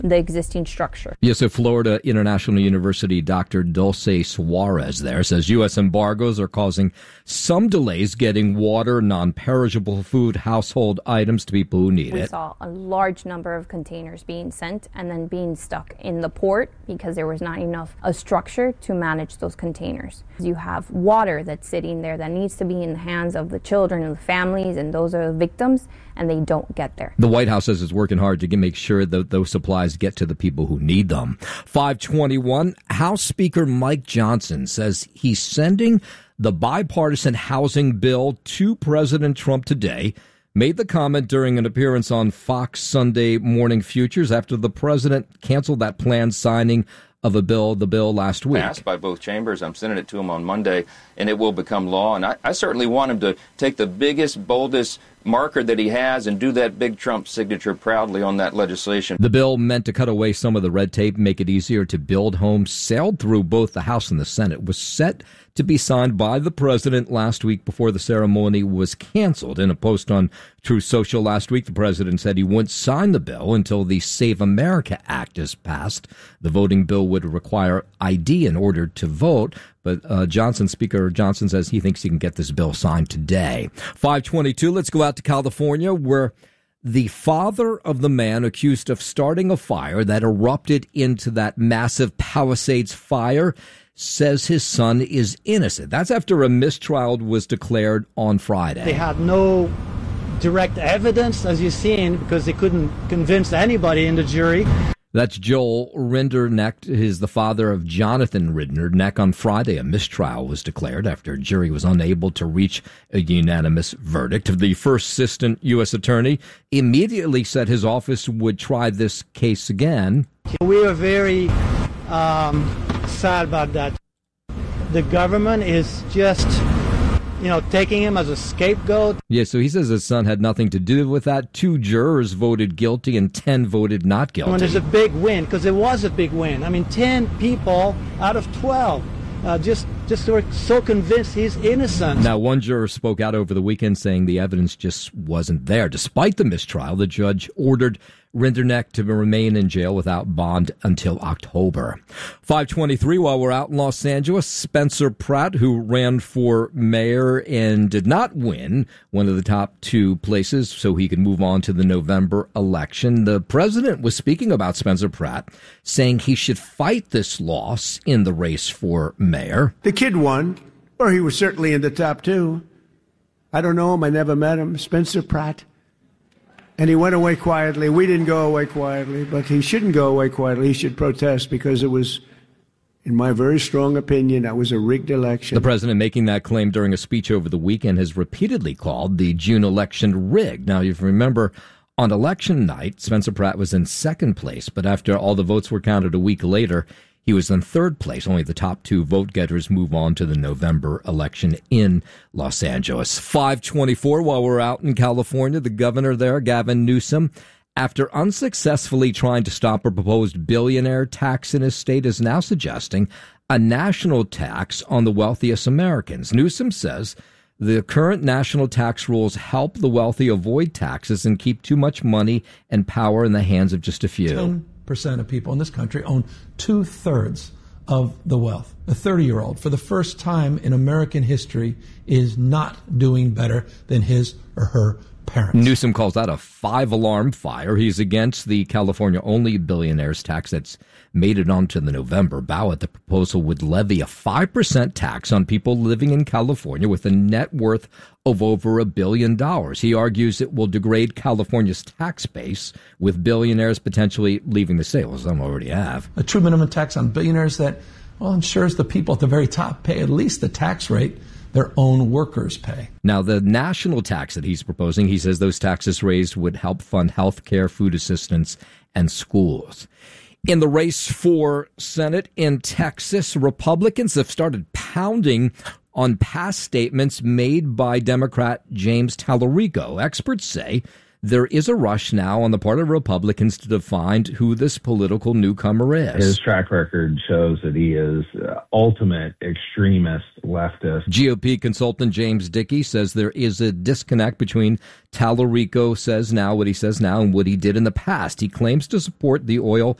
the existing structure. Yes, so Florida International University Dr. Dulce Suarez there says U.S. embargoes are causing some delays getting water, non-perishable food, household items to people who need it. We saw a large number of containers being sent and then being stuck in the port because there was not enough a structure to manage those containers. You have water that's sitting there that needs to be in the hands of the children and the families, and those are the victims, and they don't get there. The White House says it's working hard to make sure that those supplies get to the people who need them. 521, House Speaker Mike Johnson says he's sending the bipartisan housing bill to President Trump today. Made the comment during an appearance on Fox Sunday Morning Futures after the president canceled that planned signing of the bill last week. Passed by both chambers. I'm sending it to him on Monday, and it will become law. And I certainly want him to take the biggest, boldest marker that he has and do that big Trump signature proudly on that legislation. The bill, meant to cut away some of the red tape, make it easier to build homes, sailed through both the House and the Senate, was set to be signed by the president last week before the ceremony was canceled. In a post on Truth Social last week, the president said he wouldn't sign the bill until the Save America Act is passed. The voting bill would require ID in order to vote. But Speaker Johnson says he thinks he can get this bill signed today. 522, let's go out to California, where the father of the man accused of starting a fire that erupted into that massive Palisades fire says his son is innocent. That's after a mistrial was declared on Friday. They had no direct evidence, as you've seen, because they couldn't convince anybody in the jury. That's Joel Rinderknecht, is the father of Jonathan Rinderknecht. On Friday, a mistrial was declared after a jury was unable to reach a unanimous verdict. The first assistant U.S. attorney immediately said his office would try this case again. We are very sad about that. The government is just, taking him as a scapegoat. Yeah, so he says his son had nothing to do with that. 2 jurors voted guilty and 10 voted not guilty. When there's a big win, because it was a big win. 10 people out of 12 just were so convinced he's innocent. Now, one juror spoke out over the weekend saying the evidence just wasn't there. Despite the mistrial, the judge ordered Rinderknecht to remain in jail without bond until October. 523, while we're out in Los Angeles, Spencer Pratt, who ran for mayor and did not win one of the top 2 places so he could move on to the November election. The president was speaking about Spencer Pratt, saying he should fight this loss in the race for mayor. The kid won, or he was certainly in the top 2. I don't know him. I never met him. Spencer Pratt. And he went away quietly. We didn't go away quietly, but he shouldn't go away quietly. He should protest because it was, in my very strong opinion, that was a rigged election. The president, making that claim during a speech over the weekend, has repeatedly called the June election rigged. Now, if you remember, on election night, Spencer Pratt was in second place, but after all the votes were counted a week later, he was in third place. Only the top 2 vote-getters move on to the November election in Los Angeles. 524, while we're out in California, the governor there, Gavin Newsom, after unsuccessfully trying to stop a proposed billionaire tax in his state, is now suggesting a national tax on the wealthiest Americans. Newsom says the current national tax rules help the wealthy avoid taxes and keep too much money and power in the hands of just a few. 10% of people in this country own 2/3 of the wealth. A 30-year-old, for the first time in American history, is not doing better than his or her parents. Newsom calls that a 5-alarm fire. He's against the California-only billionaires tax that's made it onto the November ballot. The proposal would levy a 5% tax on people living in California with a net worth of over $1 billion. He argues it will degrade California's tax base, with billionaires potentially leaving the state. Well, some already have. A true minimum tax on billionaires that, ensures the people at the very top pay at least the tax rate their own workers pay. Now, the national tax that he's proposing, he says those taxes raised would help fund health care, food assistance, and schools. In the race for Senate in Texas, Republicans have started pounding on past statements made by Democrat James Tallarico. Experts say there is a rush now on the part of Republicans to define who this political newcomer is. His track record shows that he is ultimate extremist leftist. GOP consultant James Dickey says there is a disconnect between Tallarico says now what he says now and what he did in the past. He claims to support the oil